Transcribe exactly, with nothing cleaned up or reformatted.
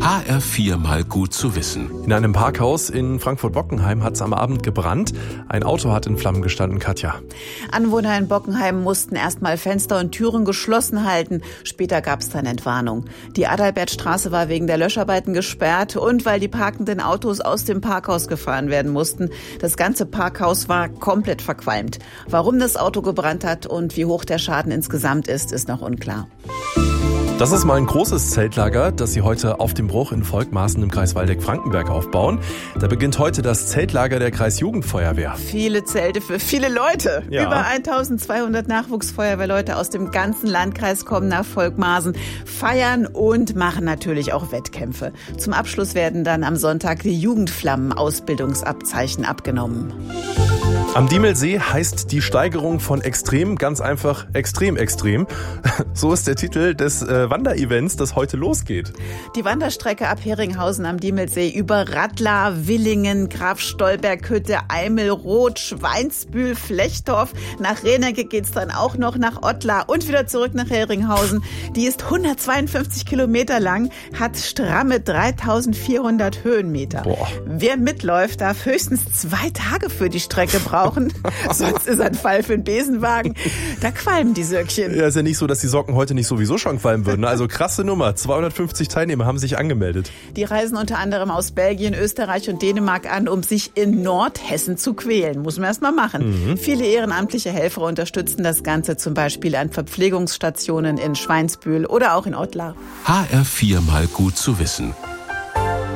H R vier mal gut zu wissen. In einem Parkhaus in Frankfurt-Bockenheim hat es am Abend gebrannt. Ein Auto hat in Flammen gestanden, Katja. Anwohner in Bockenheim mussten erstmal Fenster und Türen geschlossen halten. Später gab es dann Entwarnung. Die Adalbertstraße war wegen der Löscharbeiten gesperrt und weil die parkenden Autos aus dem Parkhaus gefahren werden mussten. Das ganze Parkhaus war komplett verqualmt. Warum das Auto gebrannt hat und wie hoch der Schaden insgesamt ist, ist noch unklar. Das ist mal ein großes Zeltlager, das sie heute auf dem Bruch in Volkmarsen im Kreis Waldeck-Frankenberg aufbauen. Da beginnt heute das Zeltlager der Kreisjugendfeuerwehr. Viele Zelte für viele Leute. Ja. Über eintausendzweihundert Nachwuchsfeuerwehrleute aus dem ganzen Landkreis kommen nach Volkmarsen, feiern und machen natürlich auch Wettkämpfe. Zum Abschluss werden dann am Sonntag die Jugendflammen-Ausbildungsabzeichen abgenommen. Am Diemelsee heißt die Steigerung von extrem ganz einfach extrem extrem. So ist der Titel des äh, Wanderevents, das heute losgeht. Die Wanderstrecke ab Heringhausen am Diemelsee über Radlar, Willingen, Graf Stolberg-Hütte, Eimelroth, Schweinsbühl, Flechtdorf. Nach Renecke geht's dann auch noch nach Ottlar und wieder zurück nach Heringhausen. Die ist hundertzweiundfünfzig Kilometer lang, hat stramme dreitausendvierhundert Höhenmeter. Boah. Wer mitläuft, darf höchstens zwei Tage für die Strecke brauchen. Sonst ist ein Fall für einen Besenwagen. Da qualmen die Söckchen. Ja, ist ja nicht so, dass die Socken heute nicht sowieso schon qualmen würden. Also krasse Nummer. zweihundertfünfzig Teilnehmer haben sich angemeldet. Die reisen unter anderem aus Belgien, Österreich und Dänemark an, um sich in Nordhessen zu quälen. Muss man erst mal machen. Mhm. Viele ehrenamtliche Helfer unterstützen das Ganze zum Beispiel an Verpflegungsstationen in Schweinsbühl oder auch in Ottlar. H R vier mal gut zu wissen.